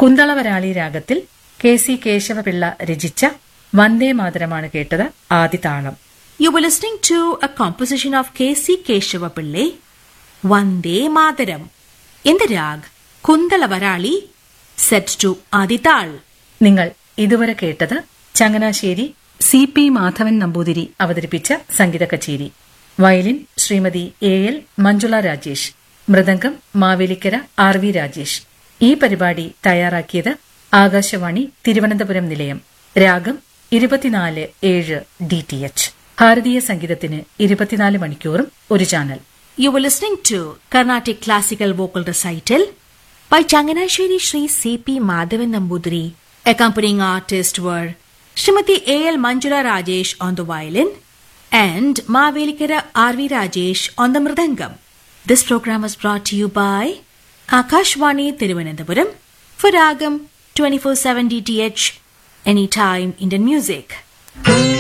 കുന്തളവരാളി രാഗത്തിൽ KC കേശവപിള്ള രചിച്ച വന്ദേമാതരമാണ് കേട്ടത്. ആദിതാളം. You were listening to a composition of KC Keshava Pillai, Vande Mataram, in the rag Kundalavarali, set to Adital. നിങ്ങൾ ഇതുവരെ കേട്ടത് Changanassery CP Madhavan Namboothiri അവതരിപ്പിച്ച സംഗീത കച്ചേരി. Violin Shrimati AL Manjula Rajesh, mridangam Mavelikkara RV Rajesh. ഈ പരിപാടി തയ്യാറാക്കിയത് ആകാശവാണി തിരുവനന്തപുരം നിലയം. രാഗം 24/7 DTH. ഭാരതീയ സംഗീതത്തിന് 24 മണിക്കൂറും ഒരു channel. You were listening to Carnatic Classical Vocal Recital by Changanashwari Sri CP Madhavan Nambudiri. Accompanying artists were Srimati AL Manjula Rajesh on the violin and Mavelikara RV Rajesh on the mridangam. This program was brought to you by Akashvani Thiruvananthapuram for Ragam 24/7 DTH, anytime Indian music.